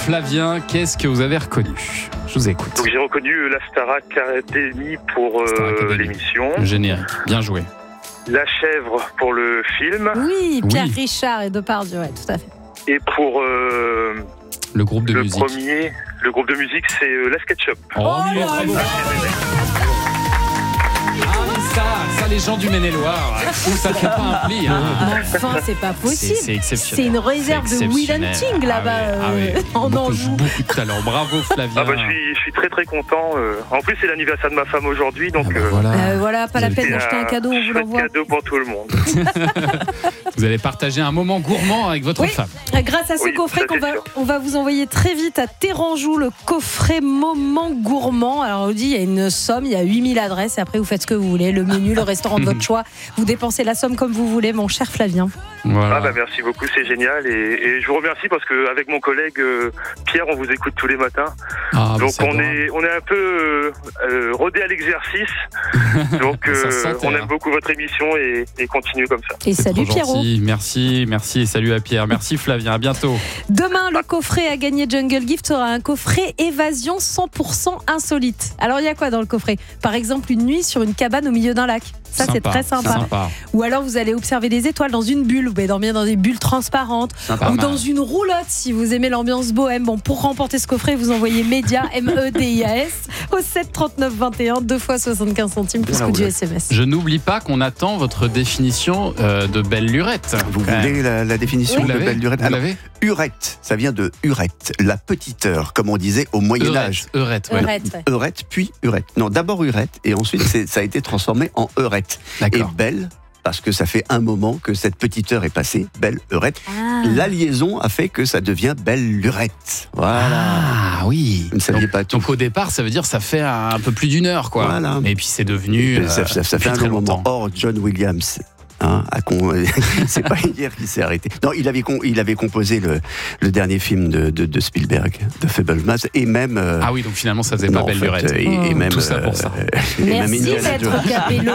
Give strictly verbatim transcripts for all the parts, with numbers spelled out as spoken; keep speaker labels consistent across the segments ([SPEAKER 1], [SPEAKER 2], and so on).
[SPEAKER 1] Flavien, qu'est-ce que vous avez reconnu ? Je vous écoute.
[SPEAKER 2] Donc j'ai reconnu la Star Academy pour euh,
[SPEAKER 1] Star Academy.
[SPEAKER 2] l'émission.
[SPEAKER 1] Le générique, bien joué.
[SPEAKER 2] La Chèvre pour le film.
[SPEAKER 3] Oui, Pierre
[SPEAKER 1] Oui.
[SPEAKER 3] Richard et Depardieu, ouais, tout à fait.
[SPEAKER 2] Et pour euh,
[SPEAKER 1] Le groupe de
[SPEAKER 2] le
[SPEAKER 1] musique.
[SPEAKER 2] premier, le groupe de musique, c'est euh, la SketchUp.
[SPEAKER 1] Oh, mais bravo. Ah, mais ça, ça, les gens du Maine-et-Loire, où ça fait pas un pli. Hein.
[SPEAKER 3] Enfin, c'est pas possible.
[SPEAKER 1] C'est, c'est exceptionnel.
[SPEAKER 3] C'est une réserve
[SPEAKER 1] C'est
[SPEAKER 3] de Will
[SPEAKER 1] exceptionnel.
[SPEAKER 3] Hunting là-bas,
[SPEAKER 1] Ah oui, ah oui.
[SPEAKER 3] euh, en
[SPEAKER 1] beaucoup,
[SPEAKER 3] Anjou.
[SPEAKER 1] beaucoup de talent. Bravo Flavien.
[SPEAKER 2] Ah bah, je suis, je suis très très content. euh. En plus, c'est l'anniversaire de ma femme aujourd'hui, donc
[SPEAKER 1] Ah bah
[SPEAKER 2] euh,
[SPEAKER 1] voilà.
[SPEAKER 3] Euh, voilà, pas la
[SPEAKER 1] Vous
[SPEAKER 3] peine
[SPEAKER 1] avez
[SPEAKER 3] d'acheter un cadeau, on vous
[SPEAKER 2] chouette
[SPEAKER 3] l'envoie.
[SPEAKER 2] cadeau pour tout le monde.
[SPEAKER 1] Vous allez partager un moment gourmand avec votre
[SPEAKER 3] Oui.
[SPEAKER 1] femme.
[SPEAKER 3] Grâce à ce
[SPEAKER 2] Oui,
[SPEAKER 3] coffret
[SPEAKER 2] ça,
[SPEAKER 3] qu'on
[SPEAKER 2] c'est
[SPEAKER 3] va,
[SPEAKER 2] sûr.
[SPEAKER 3] on va vous envoyer très vite à Téranjou, le coffret Moment Gourmand. Alors, on dit, il y a une somme, il y a huit mille adresses, et après, vous faites ce que vous voulez, le menu, le restaurant de votre choix. Vous dépensez la somme comme vous voulez, mon cher Flavien.
[SPEAKER 1] Voilà.
[SPEAKER 2] Ah bah merci beaucoup, c'est génial. Et, et je vous remercie parce qu'avec mon collègue euh, Pierre, on vous écoute tous les matins.
[SPEAKER 1] Ah, mais
[SPEAKER 2] Donc
[SPEAKER 1] c'est
[SPEAKER 2] on
[SPEAKER 1] adorable.
[SPEAKER 2] est, on est un peu euh, euh, rodé à l'exercice. Donc
[SPEAKER 1] Ça
[SPEAKER 2] euh,
[SPEAKER 1] se sentait,
[SPEAKER 2] on
[SPEAKER 1] hein.
[SPEAKER 2] aime beaucoup votre émission et, et continuez comme ça.
[SPEAKER 3] Et
[SPEAKER 1] C'est
[SPEAKER 3] salut
[SPEAKER 1] trop
[SPEAKER 3] Pierrot.
[SPEAKER 1] gentil. Merci, merci et salut à Pierre. Merci Flavien, à bientôt.
[SPEAKER 3] Demain, le coffret à gagner Jungle Gift sera un coffret évasion cent pour cent insolite. Alors, il y a quoi dans le coffret ? Par exemple, une nuit sur une cabane au milieu d'un lac. Ça, c'est
[SPEAKER 1] Sympa,
[SPEAKER 3] très sympa.
[SPEAKER 1] sympa.
[SPEAKER 3] Ou alors, vous allez observer les étoiles dans une bulle. Vous pouvez dormir dans des bulles transparentes.
[SPEAKER 1] Pas
[SPEAKER 3] ou
[SPEAKER 1] mal.
[SPEAKER 3] dans une roulotte si vous aimez l'ambiance bohème. Bon, pour remporter ce coffret, vous envoyez média, M E D I A S, au sept trente-neuf vingt et un, deux fois soixante-quinze centimes, plus coût du S M S.
[SPEAKER 1] Je n'oublie pas qu'on attend votre définition euh, de belle lurette.
[SPEAKER 4] Vous
[SPEAKER 1] Quand même.
[SPEAKER 4] voulez la, la définition
[SPEAKER 1] Vous
[SPEAKER 4] de
[SPEAKER 1] l'avez
[SPEAKER 4] belle lurette?
[SPEAKER 1] Vous
[SPEAKER 4] Alors,
[SPEAKER 1] l'avez
[SPEAKER 4] Urette, ça vient de urette, la petite heure, comme on disait au Moyen-Âge.
[SPEAKER 1] Eurette, eurette, ouais.
[SPEAKER 3] Arrête, ouais.
[SPEAKER 4] Eurette, puis urette. Non, d'abord urette, et ensuite c'est- ça a été transformé en eurette. Et
[SPEAKER 1] D'accord.
[SPEAKER 4] belle, parce que ça fait un moment que cette petite heure est passée, belle eurette.
[SPEAKER 3] Ah.
[SPEAKER 4] La liaison a fait que ça devient belle lurette. Voilà.
[SPEAKER 1] Ah oui.
[SPEAKER 4] Vous ne saviez
[SPEAKER 1] donc,
[SPEAKER 4] pas tout.
[SPEAKER 1] donc au départ, ça veut dire ça fait un peu plus d'une heure, quoi.
[SPEAKER 4] Voilà.
[SPEAKER 1] Et puis c'est devenu. euh,
[SPEAKER 4] ça, ça- ça fait
[SPEAKER 1] depuis
[SPEAKER 4] un
[SPEAKER 1] très
[SPEAKER 4] long moment.
[SPEAKER 1] longtemps.
[SPEAKER 4] Or, John Williams. Hein, a con... c'est pas hier qu'il s'est arrêté. Non, il avait, con... il avait composé le, le dernier film de, de, de Spielberg, de Fabelmas, et même. euh,
[SPEAKER 1] Ah oui, donc finalement ça faisait
[SPEAKER 4] non,
[SPEAKER 1] pas
[SPEAKER 4] en
[SPEAKER 1] belle
[SPEAKER 4] fait,
[SPEAKER 1] lurette.
[SPEAKER 4] et, et même.
[SPEAKER 1] Tout ça pour ça.
[SPEAKER 4] euh, et même
[SPEAKER 3] Merci,
[SPEAKER 4] Indiana Jones.
[SPEAKER 3] maître Capello.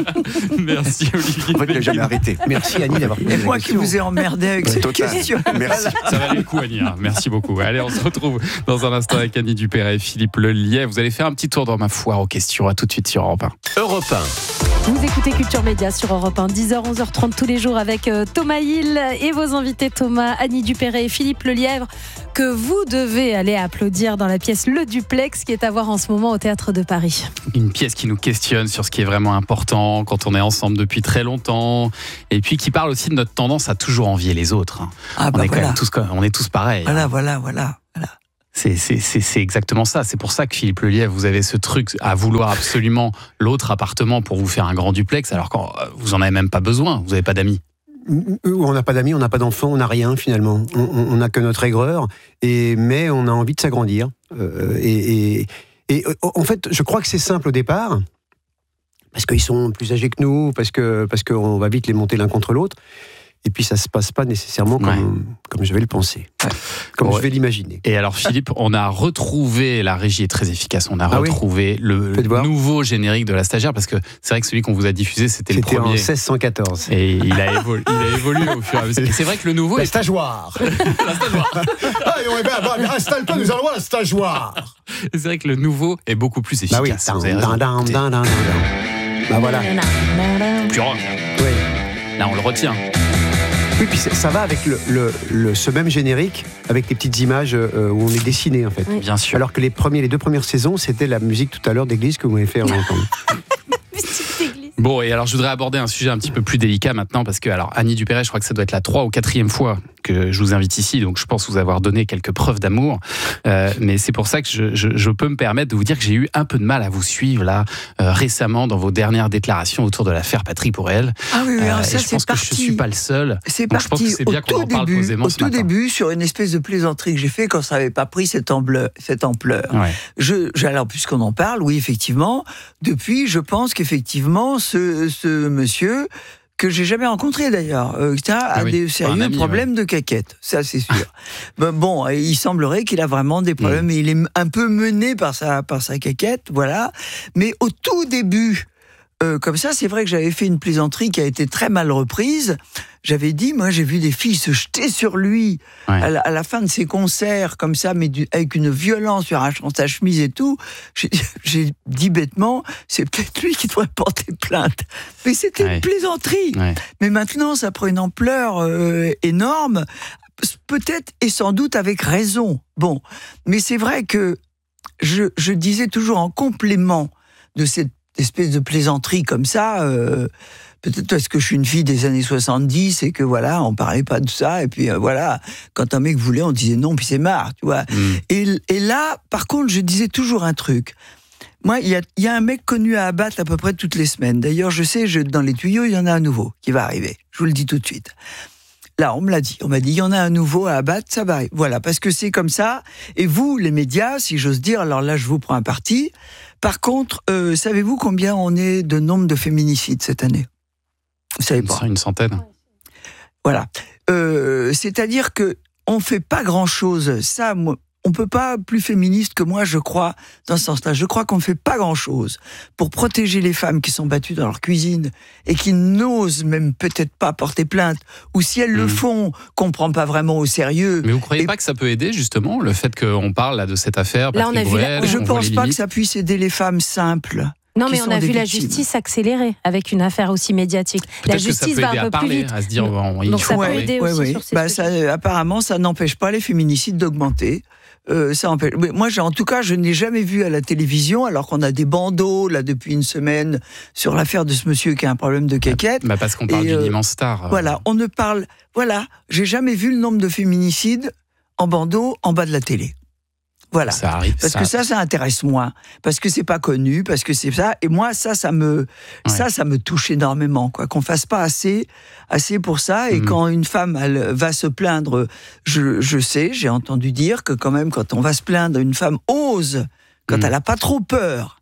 [SPEAKER 1] Merci Olivier.
[SPEAKER 4] En fait, il n'a jamais arrêté.
[SPEAKER 5] Merci Annie d'avoir posé
[SPEAKER 6] Et
[SPEAKER 5] la
[SPEAKER 6] moi qui
[SPEAKER 5] question.
[SPEAKER 6] vous ai emmerdé avec cette
[SPEAKER 4] Total.
[SPEAKER 6] question.
[SPEAKER 4] Merci.
[SPEAKER 1] Ça valait le coup, Annie. hein. Merci beaucoup. Allez, on se retrouve dans un instant avec Annie Dupéret et Philippe Lelièvre. Vous allez faire un petit tour dans ma foire aux questions. À tout de suite sur Europe un.
[SPEAKER 7] Europe un.
[SPEAKER 3] Vous écoutez Culture Média sur Europe un, dix heures, onze heures trente tous les jours avec euh, Thomas Hill et vos invités Thomas, Annie Dupéret et Philippe Lelièvre, que vous devez aller applaudir dans la pièce Le Duplex qui est à voir en ce moment au Théâtre de Paris.
[SPEAKER 1] Une pièce qui nous questionne sur ce qui est vraiment important quand on est ensemble depuis très longtemps, et puis qui parle aussi de notre tendance à toujours envier les autres.
[SPEAKER 6] Ah
[SPEAKER 1] on,
[SPEAKER 6] bah
[SPEAKER 1] est quand
[SPEAKER 6] voilà.
[SPEAKER 1] même tous, on est tous pareils.
[SPEAKER 6] Voilà, voilà, voilà. voilà.
[SPEAKER 1] C'est, c'est, c'est, c'est exactement ça. C'est pour ça que Philippe Lelièvre, vous avez ce truc à vouloir absolument l'autre appartement pour vous faire un grand duplex, alors que vous en avez même pas besoin. Vous n'avez pas d'amis.
[SPEAKER 5] On n'a pas d'amis, on n'a pas d'enfants, on n'a rien finalement. On n'a que notre aigreur, et, mais on a envie de s'agrandir. Euh, et, et, et en fait, je crois que c'est simple au départ, parce qu'ils sont plus âgés que nous, parce que parce qu'on va vite les monter l'un contre l'autre. Et puis ça se passe pas nécessairement comme,
[SPEAKER 1] Ouais.
[SPEAKER 5] comme je vais le penser, comme
[SPEAKER 1] Ouais.
[SPEAKER 5] je vais l'imaginer.
[SPEAKER 1] Et alors Philippe, on a retrouvé, la régie est très efficace, on a
[SPEAKER 5] Ah oui
[SPEAKER 1] retrouvé le
[SPEAKER 5] Faites voir.
[SPEAKER 1] nouveau générique de La Stagiaire, parce que c'est vrai que celui qu'on vous a diffusé, c'était, le
[SPEAKER 5] C'était en
[SPEAKER 1] premier.
[SPEAKER 5] seize cent quatorze.
[SPEAKER 1] Et il a, évolué, il a évolué au fur et à mesure. Et c'est vrai que le nouveau
[SPEAKER 5] La
[SPEAKER 1] est...
[SPEAKER 5] stageoire. Allez, on est bien, bien, installe-toi, nous allons voir la stageoire.
[SPEAKER 1] c'est vrai que le nouveau est beaucoup plus
[SPEAKER 5] Bah oui.
[SPEAKER 1] efficace. Vous avez raison.
[SPEAKER 5] Dun, dun, dun, dun, dun. Bah voilà.
[SPEAKER 1] Plus rock.
[SPEAKER 5] Oui.
[SPEAKER 1] Là, on le retient.
[SPEAKER 5] Oui, puis ça va avec le, le, le- ce même générique, avec des petites images euh, où on est dessiné en fait.
[SPEAKER 3] Oui.
[SPEAKER 1] Bien sûr.
[SPEAKER 5] Alors que les, premiers, les deux premières saisons, c'était la musique tout à l'heure d'église que vous m'avez fait entendre.
[SPEAKER 1] Bon, et alors je voudrais aborder un sujet un petit peu plus délicat maintenant, parce que alors Annie Dupéret, je crois que ça doit être la trois ou quatrième fois que je vous invite ici, donc je pense vous avoir donné quelques preuves d'amour. Euh, mais c'est pour ça que je, je, je peux me permettre de vous dire que j'ai eu un peu de mal à vous suivre là euh, récemment dans vos dernières déclarations autour de l'affaire Patrick Bruel.
[SPEAKER 6] Ah oui, oui,
[SPEAKER 1] Euh,
[SPEAKER 6] alors
[SPEAKER 1] et
[SPEAKER 6] ça,
[SPEAKER 1] je
[SPEAKER 6] c'est
[SPEAKER 1] pense que
[SPEAKER 6] parti.
[SPEAKER 1] je suis pas le seul.
[SPEAKER 6] C'est
[SPEAKER 1] Donc, je pense
[SPEAKER 6] parti
[SPEAKER 1] que c'est bien
[SPEAKER 6] au
[SPEAKER 1] qu'on en
[SPEAKER 6] tout
[SPEAKER 1] parle
[SPEAKER 6] début,
[SPEAKER 1] posément
[SPEAKER 6] au
[SPEAKER 1] ce
[SPEAKER 6] tout
[SPEAKER 1] matin.
[SPEAKER 6] début sur une espèce de plaisanterie que j'ai fait quand ça n'avait pas pris cette ampleur. Cette ampleur.
[SPEAKER 1] Ouais.
[SPEAKER 6] Je, je- alors, puisqu'on en parle, oui, effectivement, depuis, je pense qu'effectivement, ce, ce monsieur, que j'ai jamais rencontré d'ailleurs, euh, a,
[SPEAKER 1] Ah
[SPEAKER 6] a
[SPEAKER 1] oui,
[SPEAKER 6] des
[SPEAKER 1] un
[SPEAKER 6] sérieux
[SPEAKER 1] ami,
[SPEAKER 6] problèmes de caquette, ça c'est sûr. Ben, bon, il semblerait qu'il a vraiment des problèmes,
[SPEAKER 1] Mm.
[SPEAKER 6] et il est un peu mené par sa, par sa caquette, voilà. Mais au tout début, euh, comme ça, c'est vrai que j'avais fait une plaisanterie qui a été très mal reprise. J'avais dit, moi, j'ai vu des filles se jeter sur lui ouais. à, la, à la fin de ses concerts, comme ça, mais du, avec une violence, lui arrachant sa chemise et tout. J'ai, j'ai dit bêtement, c'est peut-être lui qui doit porter plainte. Mais c'était ouais. une plaisanterie. Ouais. Mais maintenant, ça prend une ampleur euh, énorme, peut-être et sans doute avec raison. Bon, mais c'est vrai que je, je disais toujours en complément de cette espèce de plaisanterie comme ça, euh, peut-être parce que je suis une fille des années soixante-dix et que voilà, on parlait pas de ça, et puis euh, voilà, quand un mec voulait, on disait non, puis c'est marre, tu vois. Mmh. Et, et là, par contre, je disais toujours un truc. Moi, il y a, y a un mec connu à abattre à peu près toutes les semaines. D'ailleurs, je sais, je, dans les tuyaux, il y en a un nouveau qui va arriver. Je vous le dis tout de suite. Là, on me l'a dit. On m'a dit, il y en a un nouveau à abattre, ça va arriver. Voilà, parce que c'est comme ça. Et vous, les médias, si j'ose dire, alors là, je vous prends un parti. Par contre, euh, savez-vous combien on est de nombre de féminicides cette année ? Vous savez pas ?
[SPEAKER 1] Une centaine.
[SPEAKER 6] Voilà. Euh, c'est-à-dire que on fait pas grand-chose. Ça, moi, on peut pas plus féministe que moi, je crois, dans ce sens-là. Je crois qu'on ne fait pas grand-chose pour protéger les femmes qui sont battues dans leur cuisine et qui n'osent même peut-être pas porter plainte, ou si elles mmh. le font, qu'on ne prend pas vraiment au sérieux.
[SPEAKER 1] Mais vous ne croyez
[SPEAKER 6] et...
[SPEAKER 1] pas que ça peut aider, justement, le fait qu'on parle là, de cette affaire
[SPEAKER 3] là, on a vu la...
[SPEAKER 6] Je ne pense pas que ça puisse aider les femmes simples.
[SPEAKER 3] Non, mais on a vu la justice accélérer avec une affaire aussi médiatique.
[SPEAKER 1] Peut-être
[SPEAKER 3] la justice va un peu
[SPEAKER 1] parler,
[SPEAKER 3] plus vite.
[SPEAKER 1] À se dire, bon,
[SPEAKER 3] donc ça
[SPEAKER 6] ouais,
[SPEAKER 3] peut aider
[SPEAKER 6] ouais,
[SPEAKER 3] aussi
[SPEAKER 6] ouais.
[SPEAKER 3] sur ces
[SPEAKER 6] bah, ça, apparemment, ça n'empêche pas les féminicides d'augmenter. Euh, ça empêche. Mais moi, j'ai, en tout cas, je n'ai jamais vu à la télévision, alors qu'on a des bandeaux là depuis une semaine sur l'affaire de ce monsieur qui a un problème de caquette.
[SPEAKER 1] Bah parce qu'on parle d'une euh, immense star.
[SPEAKER 6] Voilà, on ne parle. Voilà, j'ai jamais vu le nombre de féminicides en bandeau en bas de la télé. Voilà.
[SPEAKER 1] Ça arrive.
[SPEAKER 6] Parce
[SPEAKER 1] ça...
[SPEAKER 6] que ça, ça intéresse moins. Parce que c'est pas connu, parce que c'est ça. Et moi, ça, ça me, ouais. ça, ça me touche énormément, quoi. Qu'on fasse pas assez, assez pour ça. Et mmh. quand une femme, elle va se plaindre, je, je sais, j'ai entendu dire que quand même, quand on va se plaindre, une femme ose, quand mmh. elle a pas trop peur,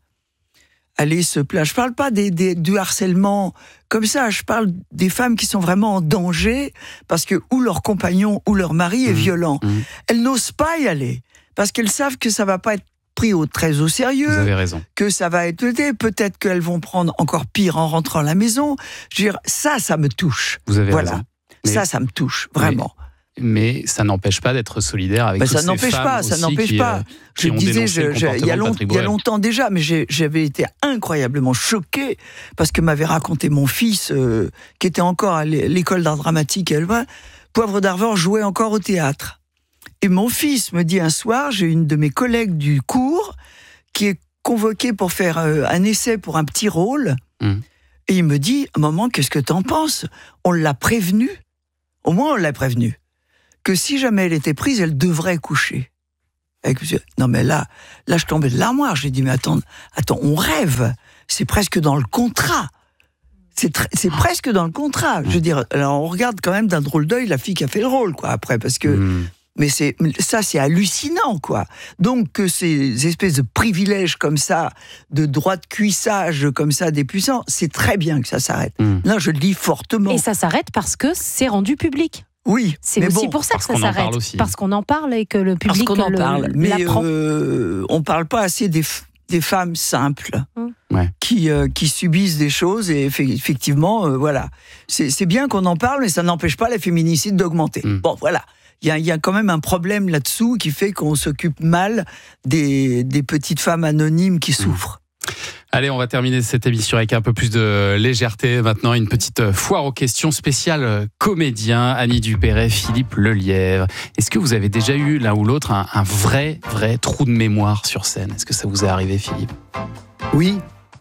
[SPEAKER 6] aller se plaindre. Je parle pas des, des, du harcèlement comme ça. Je parle des femmes qui sont vraiment en danger parce que ou leur compagnon ou leur mari est mmh. violent. Mmh. Elles n'osent pas y aller. Parce qu'elles savent que ça va pas être pris au, très au sérieux.
[SPEAKER 1] Vous avez raison.
[SPEAKER 6] Que ça va être aidé. Peut-être qu'elles vont prendre encore pire en rentrant à la maison. Je veux dire, ça, ça me touche.
[SPEAKER 1] Vous avez
[SPEAKER 6] voilà.
[SPEAKER 1] raison.
[SPEAKER 6] Mais... Ça, ça me touche, vraiment.
[SPEAKER 1] Mais, mais ça n'empêche pas d'être solidaire avec bah, toutes
[SPEAKER 6] ça
[SPEAKER 1] ces
[SPEAKER 6] n'empêche
[SPEAKER 1] femmes
[SPEAKER 6] pas, ça n'empêche
[SPEAKER 1] qui,
[SPEAKER 6] pas.
[SPEAKER 1] Euh,
[SPEAKER 6] je disais, je, je, il, y a long, il y a longtemps déjà, mais j'ai, j'avais été incroyablement choqué parce que m'avait raconté mon fils, euh, qui était encore à l'école d'art dramatique à Elba, Poivre d'Arvor jouait encore au théâtre. Et mon fils me dit un soir, j'ai une de mes collègues du cours qui est convoquée pour faire euh, un essai pour un petit rôle. Mmh. Et il me dit, maman, qu'est-ce que t'en penses ? On l'a prévenue, au moins on l'a prévenue, que si jamais elle était prise, elle devrait coucher. Avec... Non mais là, là je tombais de l'armoire. J'ai dit, mais attends, attends, on rêve. C'est presque dans le contrat. C'est, tr- c'est presque dans le contrat. Je veux dire, alors on regarde quand même d'un drôle d'œil la fille qui a fait le rôle, quoi, après, parce que... Mmh. Mais c'est, ça, c'est hallucinant, quoi. Donc, que ces espèces de privilèges comme ça, de droit de cuissage comme ça des puissants, c'est très bien que ça s'arrête. Mmh. Là, je le dis fortement.
[SPEAKER 3] Et ça s'arrête parce que c'est rendu public.
[SPEAKER 6] Oui.
[SPEAKER 3] C'est aussi bon, pour ça que ça s'arrête. Parce qu'on en parle et que le public
[SPEAKER 6] parce qu'on en
[SPEAKER 3] le,
[SPEAKER 6] parle.
[SPEAKER 3] le,
[SPEAKER 6] Mais
[SPEAKER 3] l'apprend.
[SPEAKER 6] Euh, on ne parle pas assez des, f- des femmes simples. Mmh. Ouais. Qui, euh, qui subissent des choses et effectivement, euh, voilà. C'est, c'est bien qu'on en parle, mais ça n'empêche pas les féminicides d'augmenter. Mmh. Bon, voilà. Il y, a, il y a quand même un problème là-dessous qui fait qu'on s'occupe mal des, des petites femmes anonymes qui souffrent.
[SPEAKER 1] Allez, on va terminer cette émission avec un peu plus de légèreté. Maintenant, une petite foire aux questions spéciales comédiens. Annie Dupéret, Philippe Lelièvre. Est-ce que vous avez déjà eu l'un ou l'autre un, un vrai, vrai trou de mémoire sur scène ? Est-ce que ça vous est arrivé, Philippe ?
[SPEAKER 5] Oui,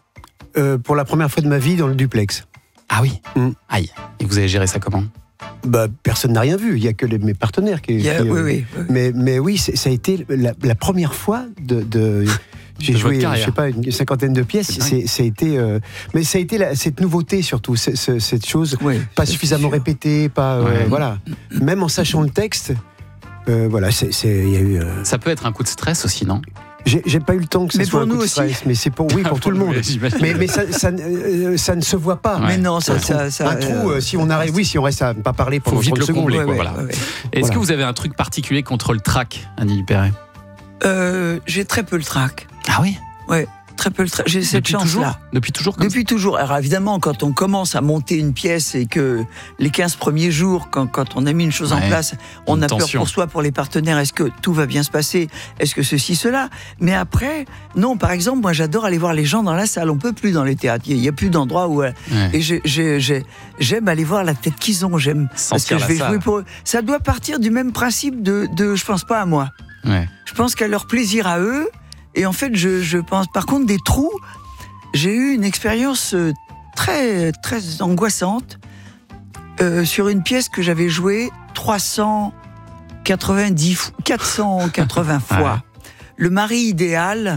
[SPEAKER 5] euh, pour la première fois de ma vie dans le duplex.
[SPEAKER 1] Ah oui mmh. Aïe. Et vous avez géré ça comment ?
[SPEAKER 5] Bah, personne n'a rien vu, il n'y a que les, mes partenaires qui...
[SPEAKER 6] Yeah,
[SPEAKER 5] qui
[SPEAKER 6] oui,
[SPEAKER 5] euh,
[SPEAKER 6] oui, oui.
[SPEAKER 5] Mais, mais oui, c'est, ça a été la, la première fois de... de j'ai de joué, je sais pas, une cinquantaine de pièces. C'est, ça a été, euh, mais ça a été la, cette nouveauté surtout, c'est, c'est, cette chose oui, pas suffisamment sûr. répétée, pas euh, ouais. voilà. Même en sachant le texte, euh, voilà, c'est, c'est, y a eu. Euh...
[SPEAKER 1] Ça peut être un coup de stress aussi, non ?
[SPEAKER 5] J'ai, j'ai pas eu le temps que
[SPEAKER 6] mais
[SPEAKER 5] ce soit un coup de stress,
[SPEAKER 6] aussi.
[SPEAKER 5] mais c'est pour oui pour, pour tout le monde. Mais, mais ça, ça, euh, ça ne se voit pas.
[SPEAKER 6] Ouais. Mais non, ça, ça, ça,
[SPEAKER 5] un trou. Euh, si on arrête, oui, si on reste à ne pas parler pendant
[SPEAKER 1] faut vite
[SPEAKER 5] trente
[SPEAKER 1] le
[SPEAKER 5] secondes.
[SPEAKER 1] Combler,
[SPEAKER 6] ouais,
[SPEAKER 1] quoi,
[SPEAKER 6] ouais,
[SPEAKER 1] voilà.
[SPEAKER 6] ouais, ouais.
[SPEAKER 1] Est-ce voilà. que vous avez un truc particulier contre le trac, Annie Dupéret ?
[SPEAKER 6] euh, J'ai très peu le trac.
[SPEAKER 1] Ah oui ?
[SPEAKER 6] Ouais. très peu. J'ai cette
[SPEAKER 1] Depuis
[SPEAKER 6] chance-là.
[SPEAKER 1] toujours Depuis toujours comme
[SPEAKER 6] Depuis
[SPEAKER 1] ça.
[SPEAKER 6] toujours. Alors évidemment, quand on commence à monter une pièce et que les quinze premiers jours, quand, quand on a mis une chose
[SPEAKER 1] Ouais,
[SPEAKER 6] en place, on
[SPEAKER 1] une
[SPEAKER 6] a
[SPEAKER 1] tension.
[SPEAKER 6] peur pour soi, pour les partenaires. Est-ce que tout va bien se passer? Est-ce que ceci, cela? Mais après, non. Par exemple, moi, j'adore aller voir les gens dans la salle. On peut plus dans les théâtres. Il n'y a plus d'endroits où.
[SPEAKER 1] Ouais.
[SPEAKER 6] Et j'ai, j'ai, j'ai, j'aime aller voir la tête qu'ils ont. J'aime parce que
[SPEAKER 1] Sentir
[SPEAKER 6] je
[SPEAKER 1] la
[SPEAKER 6] vais
[SPEAKER 1] salle.
[SPEAKER 6] jouer pour eux. Ça doit partir du même principe de, de je pense pas à moi.
[SPEAKER 1] Ouais.
[SPEAKER 6] Je pense qu'à leur plaisir à eux. Et en fait, je, je pense. Par contre, des trous, j'ai eu une expérience très, très angoissante euh, sur une pièce que j'avais jouée trois cent quatre-vingt-dix, quatre cent quatre-vingts fois.
[SPEAKER 1] Ouais.
[SPEAKER 6] Le mari idéal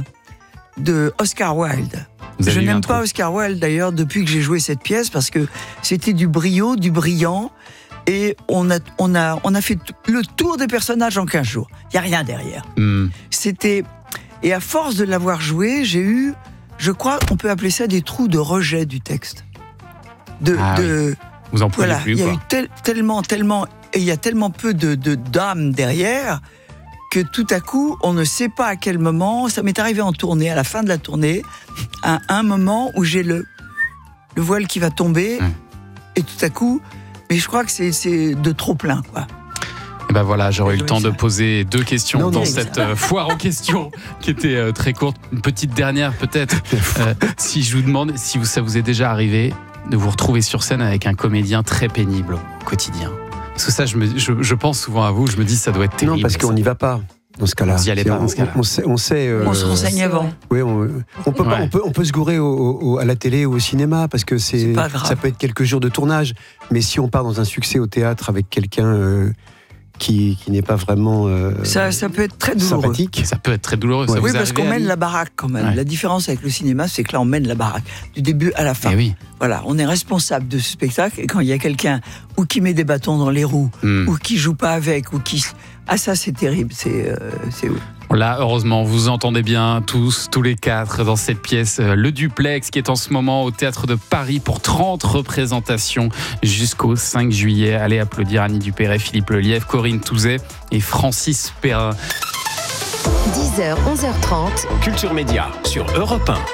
[SPEAKER 6] de Oscar Wilde.
[SPEAKER 1] Vous avez
[SPEAKER 6] Je
[SPEAKER 1] eu un
[SPEAKER 6] n'aime
[SPEAKER 1] trou.
[SPEAKER 6] pas Oscar Wilde d'ailleurs depuis que j'ai joué cette pièce parce que c'était du brio, du brillant. Et on a, on a, on a fait le tour des personnages en quinze jours. Il n'y a rien derrière.
[SPEAKER 1] Hmm.
[SPEAKER 6] C'était. Et à force de l'avoir joué, j'ai eu, je crois, on peut appeler ça des trous de rejet du texte. De,
[SPEAKER 1] Ah
[SPEAKER 6] de
[SPEAKER 1] Vous en pouvez
[SPEAKER 6] voilà,
[SPEAKER 1] plus,
[SPEAKER 6] il y a
[SPEAKER 1] quoi.
[SPEAKER 6] eu tel- tellement, tellement, et il y a tellement peu de, de d'âme derrière que tout à coup, on ne sait pas à quel moment. Ça m'est arrivé en tournée, à la fin de la tournée, à un moment où j'ai le le voile qui va tomber,
[SPEAKER 1] Hum.
[SPEAKER 6] et tout à coup, mais je crois que c'est, c'est de trop plein, quoi.
[SPEAKER 1] Et ben voilà, j'aurais eu le
[SPEAKER 6] Oui,
[SPEAKER 1] temps
[SPEAKER 6] ça.
[SPEAKER 1] de poser deux questions
[SPEAKER 5] Non,
[SPEAKER 1] dans
[SPEAKER 5] non,
[SPEAKER 1] cette euh, foire aux questions qui était euh, très courte. Une petite dernière peut-être. Euh, si je vous demande si vous, ça vous est déjà arrivé de vous retrouver sur scène avec un comédien très pénible au quotidien. Parce que ça, je, me, je, je pense souvent à vous, je me dis ça doit être terrible.
[SPEAKER 5] Non, parce qu'on
[SPEAKER 1] ça.
[SPEAKER 5] n'y va pas dans ce cas-là.
[SPEAKER 1] Vous y allez
[SPEAKER 5] C'est-
[SPEAKER 1] pas dans
[SPEAKER 5] on,
[SPEAKER 1] ce cas-là.
[SPEAKER 5] on sait, on sait. euh,
[SPEAKER 6] On se renseigne avant.
[SPEAKER 5] Oui, on, on peut pas,
[SPEAKER 1] Ouais.
[SPEAKER 5] on peut, on peut se gourer au, au- à la télé ou au cinéma parce que c'est,
[SPEAKER 6] C'est pas grave.
[SPEAKER 5] ça peut être quelques jours de tournage. Mais si on part dans un succès au théâtre avec quelqu'un euh, qui, qui n'est pas vraiment euh,
[SPEAKER 6] Ça, ça peut être très douloureux.
[SPEAKER 5] sympathique,
[SPEAKER 1] Ça peut être très douloureux. Ça
[SPEAKER 5] Ouais.
[SPEAKER 1] vous
[SPEAKER 6] Oui,
[SPEAKER 1] est
[SPEAKER 6] parce
[SPEAKER 1] arrivé,
[SPEAKER 6] qu'on mène
[SPEAKER 1] Annie
[SPEAKER 6] la baraque quand même.
[SPEAKER 1] Ouais.
[SPEAKER 6] La différence avec le cinéma, c'est que là, on mène la baraque du début à la fin.
[SPEAKER 1] Eh oui.
[SPEAKER 6] Voilà, on est responsable de ce spectacle. Et quand il y a quelqu'un ou qui met des bâtons dans les roues,
[SPEAKER 1] Hmm.
[SPEAKER 6] ou qui joue pas avec, ou qui ah ça c'est terrible, c'est euh, c'est
[SPEAKER 1] Là, heureusement, vous entendez bien tous, tous les quatre, dans cette pièce, euh, Le Duplex, qui est en ce moment au Théâtre de Paris pour trente représentations jusqu'au cinq juillet. Allez applaudir Annie Dupéret, Philippe Lelièvre, Corinne Touzet et Francis Perrin.
[SPEAKER 7] dix heures, onze heures trente.
[SPEAKER 8] Culture Média sur Europe un.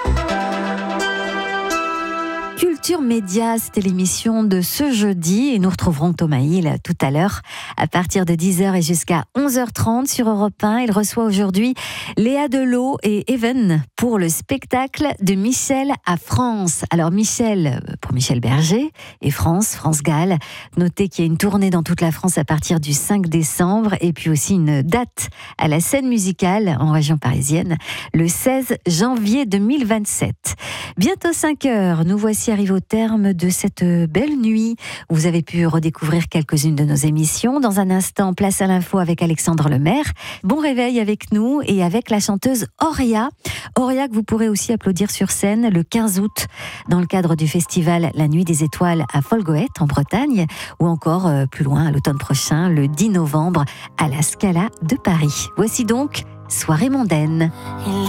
[SPEAKER 3] Culture Média, c'était l'émission de ce jeudi et nous retrouverons Thomas Hill tout à l'heure à partir de dix heures et jusqu'à onze heures trente sur Europe un. Il reçoit aujourd'hui Léa Delot et Even pour le spectacle de Michel à France. Alors Michel pour Michel Berger et France, France Gall. Notez qu'il y a une tournée dans toute la France à partir du cinq décembre et puis aussi une date à la scène musicale en région parisienne le seize janvier deux mille vingt-sept. Bientôt cinq heures, nous voici arrivés au terme de cette belle nuit où vous avez pu redécouvrir quelques-unes de nos émissions. Dans un instant, place à l'info avec Alexandre Lemaire. Bon réveil avec nous et avec la chanteuse Auria. Auria que vous pourrez aussi applaudir sur scène le quinze août dans le cadre du festival La Nuit des Étoiles à Folgoët en Bretagne ou encore euh, plus loin à l'automne prochain le dix novembre à la Scala de Paris. Voici donc Soirée mondaine.